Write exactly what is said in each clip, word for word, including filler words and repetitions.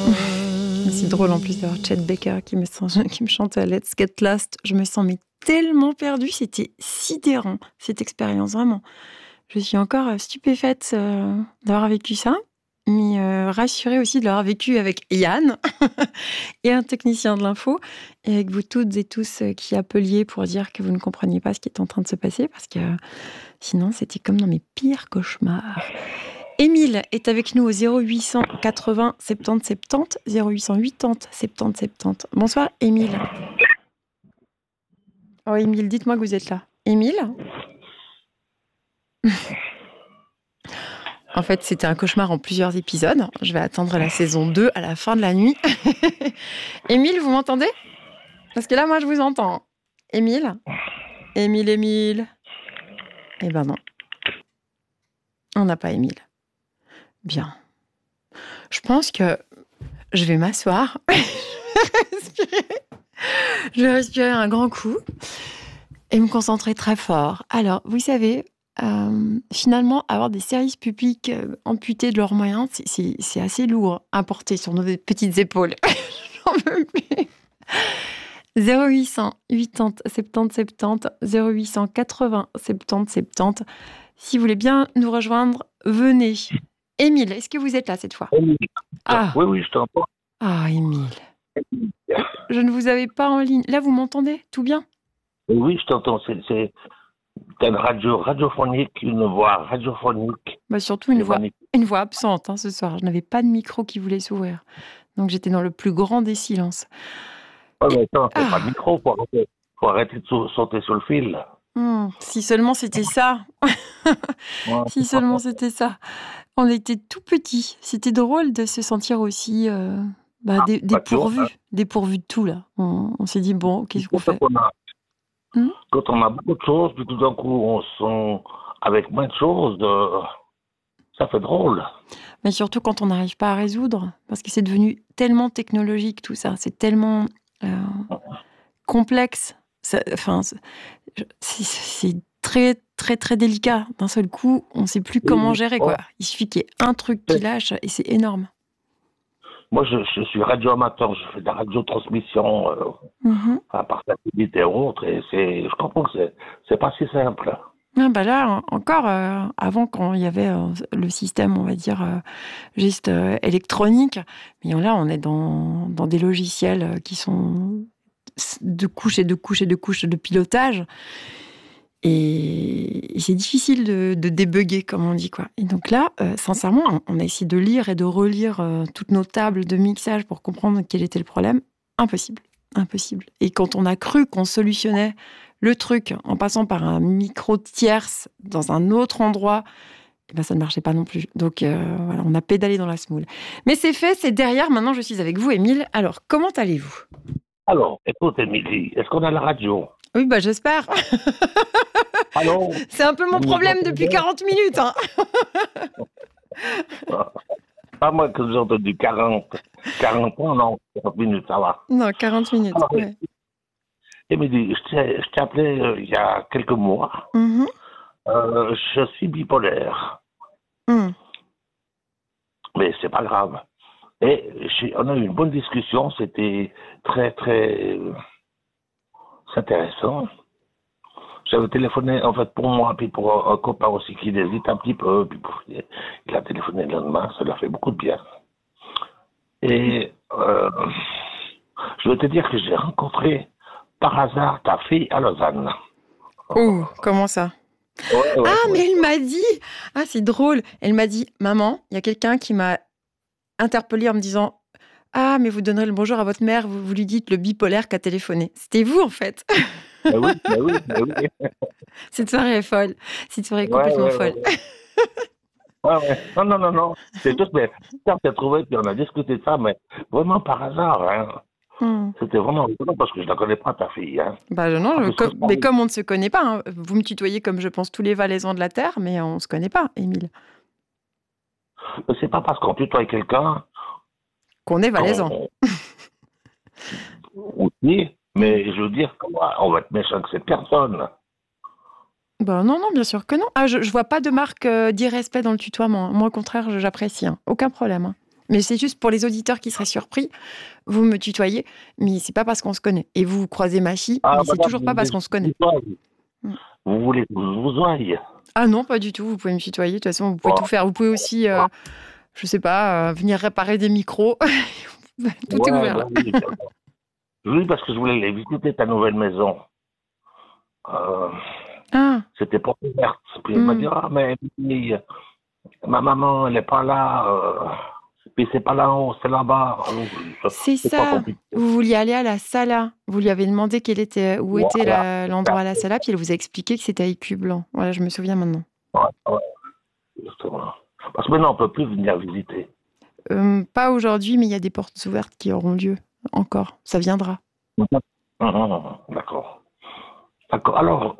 C'est drôle en plus d'avoir Chet Baker qui me, sent, qui me chante Let's Get Lost. Je me sens mais tellement perdue. C'était sidérant, cette expérience, vraiment. Je suis encore stupéfaite euh, d'avoir vécu ça, mais euh, rassurée aussi de l'avoir vécu avec Yann et un technicien de l'info, et avec vous toutes et tous qui appeliez pour dire que vous ne compreniez pas ce qui est en train de se passer, parce que sinon, c'était comme dans mes pires cauchemars. Émile est avec nous au zéro huit cent quatre-vingts soixante-dix soixante-dix, zéro huit cent quatre-vingts soixante-dix soixante-dix. Bonsoir, Émile. Oh, Émile, dites-moi que vous êtes là. Émile ? En fait, c'était un cauchemar en plusieurs épisodes. Je vais attendre la saison deux à la fin de la nuit. Émile, vous m'entendez ? Parce que là, moi, je vous entends. Émile ? Émile, Émile ? Eh ben non. On n'a pas Émile. Bien. Je pense que je vais m'asseoir. Je vais respirer. Je vais respirer un grand coup et me concentrer très fort. Alors, vous savez, euh, finalement, avoir des services publics euh, amputés de leurs moyens, c'est, c'est, c'est assez lourd à porter sur nos petites épaules. J'en veux plus. zéro huit cent quatre-vingts soixante-dix soixante-dix, zéro huit cent quatre-vingts soixante-dix soixante-dix. Si vous voulez bien nous rejoindre, venez. Émile, est-ce que vous êtes là cette fois ? Émile. Ah. Oui, oui, je t'entends. Ah, Émile. Je ne vous avais pas en ligne. Là, vous m'entendez ? Tout bien ? Oui, je t'entends. C'est, c'est une radio radiophonique, une voix radiophonique. Bah, surtout une voix, une voix absente hein, ce soir. Je n'avais pas de micro qui voulait s'ouvrir. Donc, j'étais dans le plus grand des silences. Oui, mais attends, c'est Ah. pas de micro. Il faut arrêter, faut arrêter de sau- sauter sur le fil. Mmh, si seulement c'était ça. Ouais. Si seulement c'était ça. On était tout petits. C'était drôle de se sentir aussi euh, bah, dé- dépourvus. hein. Dépourvus de tout, là. On, on s'est dit, bon, qu'est-ce qu'on fait ? Quand on, a, Hmm quand on a beaucoup de choses, puis tout d'un coup, on sent avec moins de choses, de... ça fait drôle. Mais surtout quand on n'arrive pas à résoudre, parce que c'est devenu tellement technologique tout ça, c'est tellement euh, complexe. Ça, enfin, c'est, c'est très très très délicat. D'un seul coup, on ne sait plus comment gérer quoi. Il suffit qu'il y ait un truc qui lâche et c'est énorme. Moi, je, je suis radio-amateur, je fais de la radiotransmission euh, Mm-hmm. à part satellite et autres, et c'est, je comprends que c'est, c'est pas si simple. Ah bah là, encore, euh, avant, quand il y avait euh, le système, on va dire, euh, juste euh, électronique, mais là, on est dans, dans des logiciels qui sont de couches et de couches et de couches de pilotage. Et, et c'est difficile de, de débugger, comme on dit, quoi. Et donc là, euh, sincèrement, on, on a essayé de lire et de relire euh, toutes nos tables de mixage pour comprendre quel était le problème. Impossible. Impossible. Et quand on a cru qu'on solutionnait le truc en passant par un micro tierce dans un autre endroit, eh ben ça ne marchait pas non plus. Donc euh, voilà, on a pédalé dans la semoule. Mais c'est fait, c'est derrière. Maintenant, je suis avec vous, Émile. Alors, comment allez-vous ? Alors, écoute, Émilie, est-ce qu'on a la radio ? Oui, bah j'espère. Allô ? C'est un peu mon problème depuis quarante minutes. Hein. Pas moi que j'ai entendu quarante. quarante ans, non, quarante minutes, ça va. Non, quarante minutes, Alors, ouais. Émilie, je t'ai, je t'ai appelé euh, il y a quelques mois. Mm-hmm. Euh, je suis bipolaire. Mm. Mais c'est pas grave. Et j'ai, on a eu une bonne discussion, c'était très, très euh, c'est intéressant. J'avais téléphoné, en fait, pour moi, puis pour un, un copain aussi qui hésite un petit peu, puis pour, il a téléphoné le lendemain, ça lui a fait beaucoup de bien. Et euh, je veux te dire que j'ai rencontré par hasard ta fille à Lausanne. Oh, comment ça ? Ouais, ouais, Ah, ouais. mais elle m'a dit, ah c'est drôle, elle m'a dit, maman, il y a quelqu'un qui m'a interpellée en me disant, ah mais vous donnerez le bonjour à votre mère, vous, vous lui dites le bipolaire qui a téléphoné. C'était vous en fait. Mais oui, mais oui, mais oui. Cette soirée est folle, cette soirée est Ouais, complètement ouais, folle. ouais, ouais. Ouais, ouais. Non, non, non, non. C'est tout, mais on s'est trouvé, puis on a discuté de ça, mais vraiment par hasard. Hein. Hmm. C'était vraiment rigolo parce que je ne la connais pas, ta fille. Hein. Bah non, Ah, je- parce comme- que- mais comme on ne se connaît pas, hein, vous me tutoyez comme je pense tous les Valaisans de la Terre, mais on ne se connaît pas, Émile. C'est pas parce qu'on tutoie quelqu'un Qu'on est Valaisans. qu'on- aussi, mais je veux dire qu'on va, on va être méchant avec cette personne. Bah non, non, bien sûr que non. Ah, je, je vois pas de marque euh, d'irrespect dans le tutoiement. Moi, au contraire, je- j'apprécie. Hein. Aucun problème. Hein. Mais c'est juste pour les auditeurs qui seraient surpris. Vous me tutoyez, mais c'est pas parce qu'on se connaît. Et vous, vous croisez Machi, Ah, mais c'est madame, toujours pas vous parce voulez qu'on se que je connaît. vous voie. Mm. Vous voulez que je vous voie. Ah non, pas du tout. Vous pouvez me tutoyer. De toute façon, vous pouvez Bon. tout faire. Vous pouvez aussi, euh, je sais pas, euh, venir réparer des micros. Tout est Ouais, ouvert ben là. oui. Oui, parce que je voulais aller visiter ta nouvelle maison. Euh, Ah, C'était porte ouverte. Puis elle m'a dit, hmm. ah, mais oui, ma maman, elle n'est pas là. euh, Puis c'est pas là en haut, c'est là-bas. Alors, ça- C'est C'est pas ça. compliqué. Vous vouliez aller à la Sala. Vous lui avez demandé quel était, où était Voilà. la- l'endroit à la Sala, puis elle vous a expliqué que c'était à Écu Blanc. Voilà, je me souviens maintenant. Ouais, ouais, justement. Parce que maintenant, on ne peut plus venir visiter. Euh, pas aujourd'hui, mais il y a des portes ouvertes qui auront lieu encore. Ça viendra. Mhm. Mhm. D'accord. D'accord. Alors,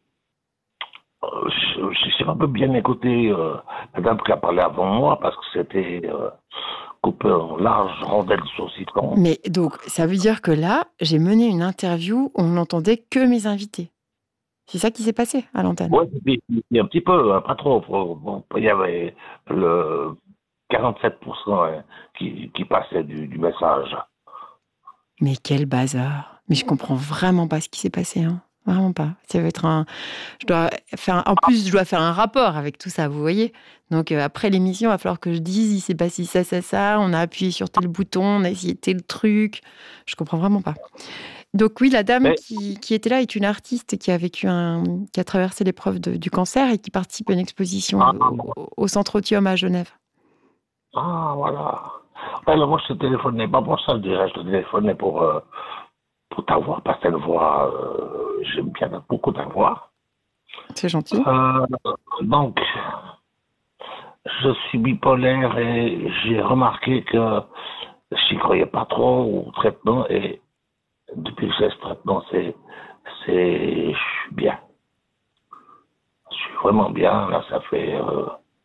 euh, je- je- j'ai un peu bien écouté euh, la dame qui a parlé avant moi parce que c'était euh, coupé en large rondelle de saucisson. Mais donc, ça veut dire que là, j'ai mené une interview où on n'entendait que mes invités. C'est ça qui s'est passé à l'antenne. Oui, puis, puis un petit peu, hein, pas trop. Bon, bon, il y avait le quarante-sept pour cent hein, qui, qui passait du, du message. Mais quel bazar. Mais je comprends vraiment pas ce qui s'est passé. Hein. Vraiment pas. Ça va être un. Je dois faire. En plus, je dois faire un rapport avec tout ça, vous voyez. Donc euh, après l'émission, il va falloir que je dise il s'est passé ça, ça, ça. On a appuyé sur tel bouton, on a essayé tel truc. Je comprends vraiment pas. Donc oui, la dame Mais, qui, qui était là est une artiste qui a vécu un, qui a traversé l'épreuve de- du cancer et qui participe à une exposition ah, au, au Centre Otium à Genève. ah, voilà. Alors moi, je te téléphonais, pas pour ça, je dirais, je te téléphonais pour, euh, pour ta voix, parce que t'as une voix, euh, j'aime bien beaucoup ta voix. C'est gentil. Euh, donc, je suis bipolaire et j'ai remarqué que j'y croyais pas trop au traitement et depuis que j'ai ce traitement, c'est, c'est, je suis bien. Je suis vraiment bien. Là, ça fait euh,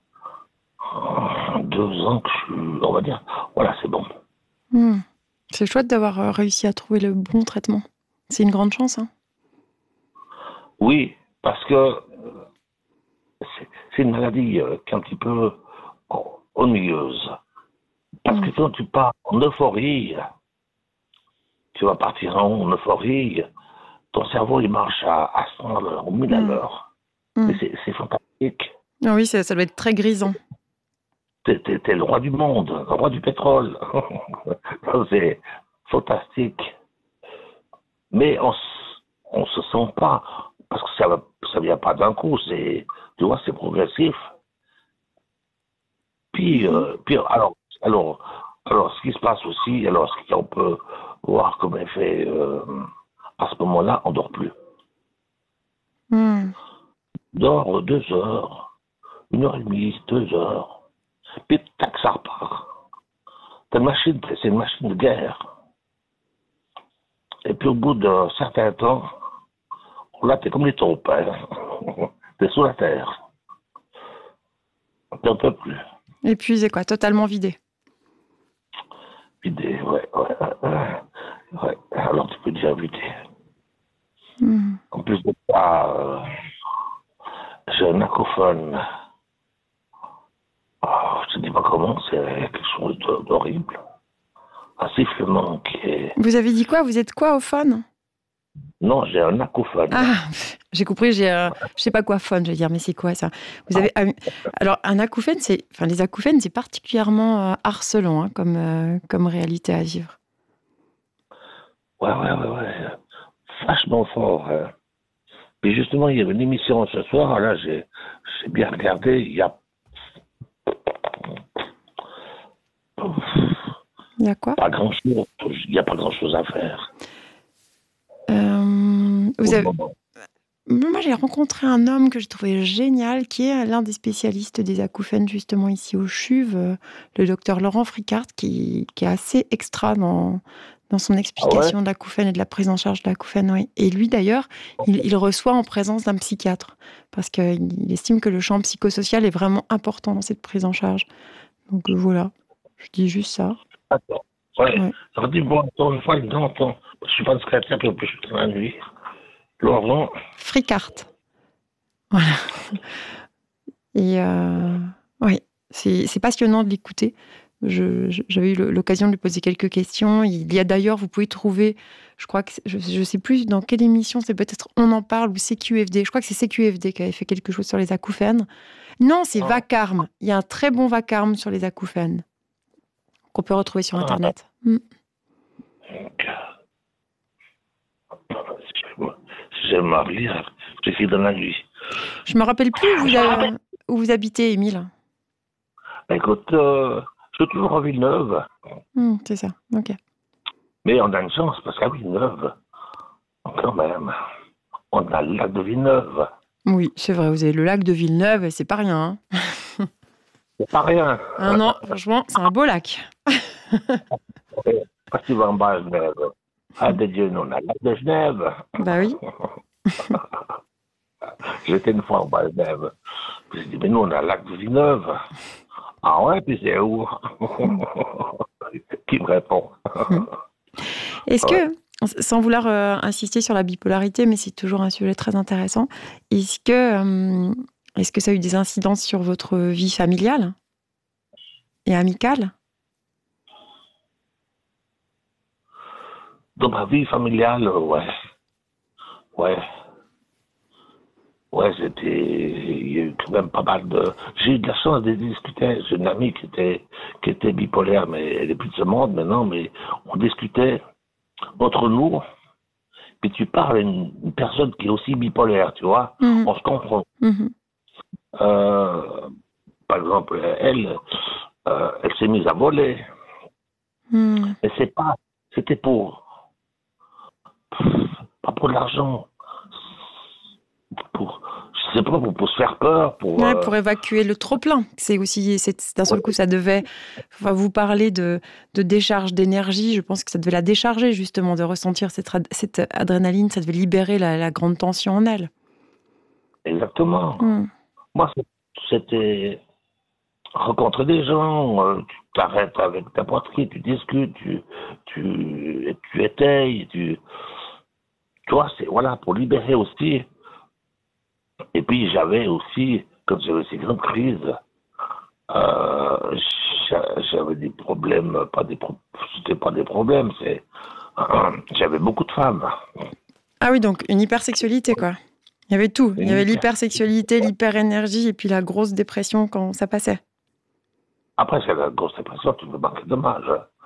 deux ans que je suis, on va dire, voilà, c'est bon. Hmm. C'est chouette d'avoir euh, réussi à trouver le bon traitement. C'est une grande chance. Hein. Oui, parce que c'est, c'est une maladie euh, qui est un petit peu oh, ennuyeuse. Parce que Hmm. quand tu pars en euphorie, tu vas partir en euphorie, ton cerveau il marche à, à cent à l'heure, ou mille à Hmm. l'heure. Hmm. Mais c'est, c'est fantastique. Ah oui, ça, ça doit être très grisant. T'es, t'es, t'es le roi du monde, le roi du pétrole. C'est fantastique. Mais on, s- on se sent pas, parce que ça va, ça vient pas d'un coup, c'est, tu vois, c'est progressif. Puis, Mhm. euh, puis alors, alors, alors, ce qui se passe aussi, alors, ce qu'on peut voir comme effet, euh, à ce moment-là, on dort plus. Hmm. On dort deux heures, une heure et demie, deux heures, puis tac, ça repart. C'est une machine, c'est une machine de guerre. Et puis au bout d'un certain temps, là, t'es comme les taupes, hein. T'es sous la terre. T'en peux plus. Épuisé, quoi, totalement vidé. Vidé, ouais, ouais, ouais, ouais. Alors tu peux dire vidé. Hmm. En plus de ça, euh, j'ai un acouphone. Oh, je te dis pas comment, c'est quelque chose de- d'horrible. Un sifflement qui est... Vous avez dit quoi? Vous êtes quoi au phone? Non, j'ai un acouphone. Ah, j'ai compris, j'ai un... je sais pas quoi phone, je vais dire, mais c'est quoi ça? Vous avez un- alors un acouphène, c'est, enfin les acouphènes, c'est particulièrement euh, harcelant hein, comme euh, comme réalité à vivre. Ouais, ouais, ouais, ouais. Vachement fort. Hein. Puis justement, il y avait une émission ce soir, là, j'ai, j'ai bien regardé, il y a Il y a quoi? pas grand chose, il y a pas grand chose à faire. Euh, vous Pour le avez... moment. Moi, j'ai rencontré un homme que j'ai trouvé génial, qui est l'un des spécialistes des acouphènes justement ici au CHUV, euh, le docteur Laurent Fricart, qui, qui est assez extra dans, dans son Ah ouais? explication de l'acouphène et de la prise en charge de l'acouphène. Oui. Et lui, d'ailleurs, il, il reçoit en présence d'un psychiatre, parce qu'il estime que le champ psychosocial est vraiment important dans cette prise en charge. Donc euh, voilà, je dis juste ça. D'accord. Ouais. Ouais. Ça veut dire, bon, encore une fois, non, attends, je suis pas un secrétaire, puis en plus, je suis dans la nuit. Laurent, Fricart. Voilà. Et euh, oui, c'est c'est passionnant de l'écouter. Je, je, j'avais eu l'occasion de lui poser quelques questions. Il y a d'ailleurs, vous pouvez trouver, je crois que, je ne sais plus dans quelle émission, c'est peut-être On en parle ou C Q F D. Je crois que c'est C Q F D qui avait fait quelque chose sur les acouphènes. Non, c'est Vacarme. Il y a un très bon Vacarme sur les acouphènes qu'on peut retrouver sur Internet. Mm. J'aime à lire, j'écris dans la nuit. Je me rappelle plus où vous, avez, où vous habitez, Émile. Écoute, euh, je suis toujours à Villeneuve. Mm, c'est ça, ok. Mais on a une chance, parce qu'à Villeneuve, quand même, on a le lac de Villeneuve. Oui, c'est vrai, vous avez le lac de Villeneuve, et c'est pas rien. Hein. C'est pas rien. Ah non, franchement, c'est un beau lac. Parce que tu vas en bas à Genève. Ah, de Dieu, nous, on a le lac de Genève. Bah oui. J'étais une fois en bas à Genève. Puis j'ai dit, mais nous, on a le lac de Villeneuve. Ah ouais, puis c'est où? Qui me répond? Est-ce que, sans vouloir euh, insister sur la bipolarité, mais c'est toujours un sujet très intéressant, est-ce que, euh, est-ce que ça a eu des incidences sur votre vie familiale et amicale? Dans ma vie familiale, ouais. Ouais. Ouais, c'était. Il y a eu quand même pas mal de. J'ai eu de la chance de discuter. J'ai une amie qui était, qui était bipolaire, mais elle est plus de ce monde maintenant, mais on discutait entre nous. Puis tu parles à une, une personne qui est aussi bipolaire, tu vois. Mm-hmm. On se comprend. Mm-hmm. Euh, par exemple, elle, euh, elle s'est mise à voler. Mm. Mais c'est pas. C'était pour. Pas pour de l'argent. Pour, je sais pas, pour, pour se faire peur. Pour, ouais, euh... pour évacuer le trop-plein. C'est aussi, c'est, d'un seul coup, ça devait, enfin, vous parler de, de décharge d'énergie. Je pense que ça devait la décharger, justement, de ressentir cette, cette adrénaline. Ça devait libérer la, la grande tension en elle. Exactement. Mm. Moi, c'était rencontrer des gens, euh, tu t'arrêtes avec n'importe qui, tu discutes, tu, tu, tu étayes, tu, tu vois, c'est, voilà, pour libérer aussi. Et puis j'avais aussi, quand j'avais ces grandes crises, euh, j'avais des problèmes, pas des pro- c'était pas des problèmes, c'est euh, j'avais beaucoup de femmes. Ah oui, donc une hypersexualité, quoi. Il y avait tout. Il y avait l'hypersexualité, l'hyperénergie et puis la grosse dépression quand ça passait. Après, c'est la grosse dépression, tu peux marquer dommage.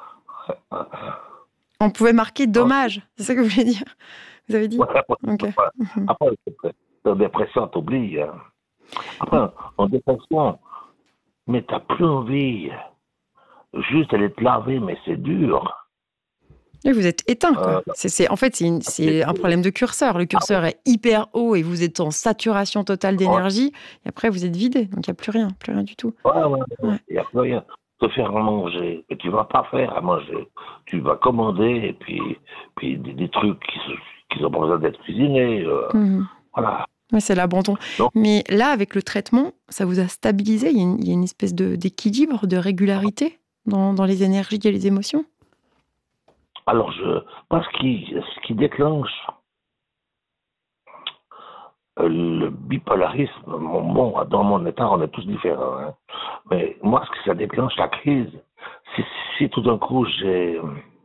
On pouvait marquer dommage, c'est ça que vous voulez dire? Vous avez dit? Ouais, après, okay. Après, la dépression, t'oublie. Après, en dépression, mais t'as plus envie. Juste aller te laver, mais c'est dur. Et vous êtes éteint, quoi. Euh, c'est, c'est, en fait, c'est, une, c'est un problème de curseur. Le curseur est hyper haut et vous êtes en saturation totale d'énergie. Ouais. Et après, vous êtes vidé. Donc, il n'y a plus rien, plus rien du tout. Ouais, ouais, ouais. Il n'y a plus rien. Te faire à manger. Et tu ne vas pas faire à manger. Tu vas commander et puis, puis des, des trucs qui n'ont pas besoin d'être cuisinés. Euh, mmh. Voilà. Ouais, c'est l'abandon. Donc, mais là, avec le traitement, ça vous a stabilisé? Il y a une, il y a une espèce de, d'équilibre, de régularité dans, dans les énergies et les émotions? Alors, je pense ce qui, ce qui déclenche le bipolarisme, bon, dans mon état, on est tous différents, hein, mais moi, ce que ça déclenche la crise, si, si tout d'un coup, j'ai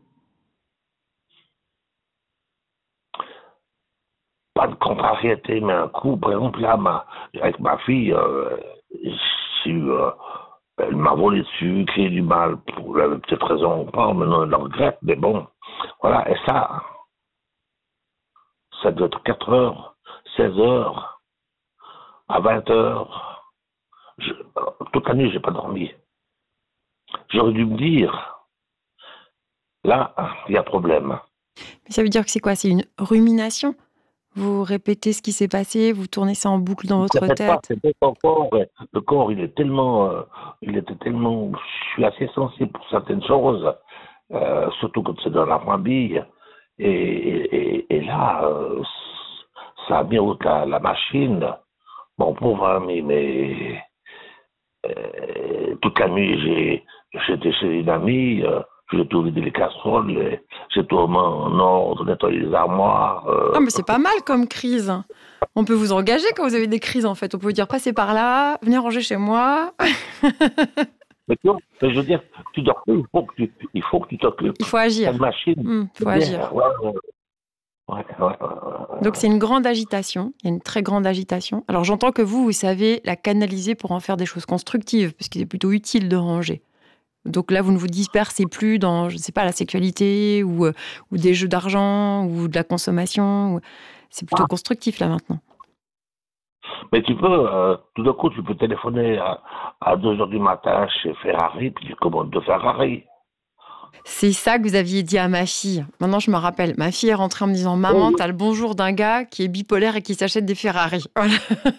pas de contrariété, mais un coup, par exemple, là, ma, avec ma fille, euh, j'ai eu, euh, elle m'a volé dessus, créé du mal, pour la petite raison ou pas, maintenant elle le regrette, mais bon, voilà, et ça, ça doit être quatre heures, seize heures, à vingt heures, je, toute la nuit, j'ai pas dormi. J'aurais dû me dire, là, il y a problème. Mais ça veut dire que c'est quoi? C'est une rumination? Vous répétez ce qui s'est passé, vous tournez ça en boucle dans votre tête. Pas, c'est le corps, le corps, il est tellement, euh, il était tellement, je suis assez sensible pour certaines choses, euh, surtout quand c'est dans la famille. Et, et, et là, euh, ça a mis en route la, la machine. Mon pauvre ami, mais euh, toute la nuit, j'ai, j'étais chez une amie. Euh, J'ai tout vidé les casseroles, j'ai tout remis en ordre, nettoyé les armoires. Euh... Ah, mais c'est pas mal comme crise. On peut vous engager quand vous avez des crises, en fait. On peut vous dire, passez par là, venez ranger chez moi. Mais, tu vois, mais je veux dire, tu dors plus, il faut que tu, il faut que tu t'occupes. Il faut agir. Cette machine. Il faut bien, agir. Ouais, ouais, ouais, ouais, ouais. Donc c'est une grande agitation, il y a une très grande agitation. Alors j'entends que vous, vous savez la canaliser pour en faire des choses constructives, parce qu'il est plutôt utile de ranger. Donc là, vous ne vous dispersez plus dans, je ne sais pas, la sexualité ou, euh, ou des jeux d'argent ou de la consommation. Ou... C'est plutôt Ah. constructif là maintenant. Mais tu peux, euh, tout d'un coup, tu peux téléphoner à, à deux heures du matin chez Ferrari, puis tu commandes de Ferrari. C'est ça que vous aviez dit à ma fille. Maintenant, je me rappelle. Ma fille est rentrée en me disant « Maman, Oh, t'as le bonjour d'un gars qui est bipolaire et qui s'achète des Ferrari. » Voilà.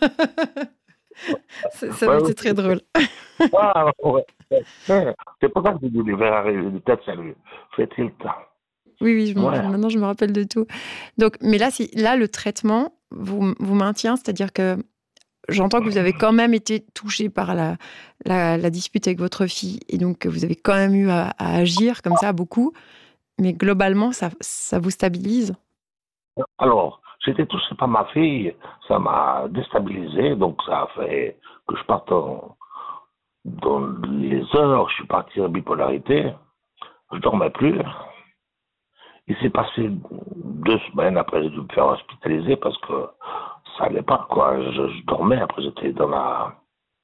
Ça, ça ouais, avait ouais. été très drôle. Ah, ouais. C'est pour ça que tu dis les Ferrari, peut-être ça lui fait-il temps. Oui, oui, je me- Ouais. maintenant je me rappelle de tout. Donc, mais là, c'est, là le traitement vous, vous maintient, c'est-à-dire que j'entends que vous avez quand même été touché par la, la, la dispute avec votre fille et donc que vous avez quand même eu à, à agir comme ça beaucoup, mais globalement, ça, ça vous stabilise. Alors, j'étais touché par ma fille, ça m'a déstabilisé, donc ça a fait que je parte en, dans les heures, je suis parti en bipolarité, je dormais plus. Il s'est passé deux semaines après, j'ai dû me faire hospitaliser parce que ça allait pas, quoi. Je, je dormais, après j'étais dans la,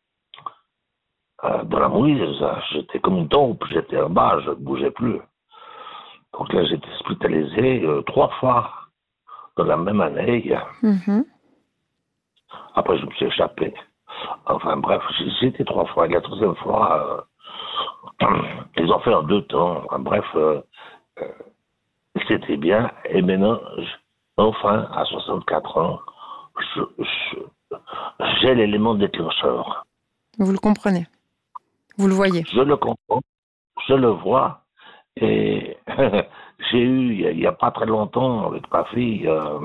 euh, dans la mouise, j'étais comme une tombe, j'étais en bas, je ne bougeais plus. Donc là, j'ai été hospitalisé euh, trois fois dans la même année. Mhm. Après, je me suis échappé. Enfin bref, j'ai j'ai été trois fois. Et la troisième fois, euh, ils ont fait en deux temps. Enfin, bref, euh, euh, c'était bien. Et maintenant, je- enfin, à soixante-quatre ans, je, je- j'ai l'élément déclencheur. Vous le comprenez, vous le voyez. Je le comprends, je le vois. Et j'ai eu, il n'y a, a pas très longtemps, avec ma fille, euh,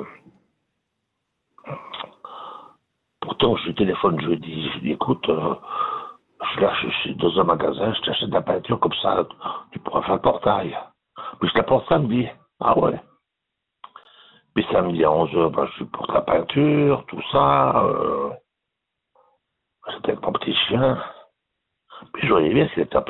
pourtant je lui téléphone jeudi, je lui dis, écoute, euh, je, là, je suis dans un magasin, je t'achète de la peinture comme ça, tu pourras faire le portail. Puis je l'apporte samedi. Ah ouais. Puis samedi à onze heures, ben, je lui porte la peinture, tout ça. Euh, C'était avec mon petit chien. Puis je voyais bien qu'il était un peu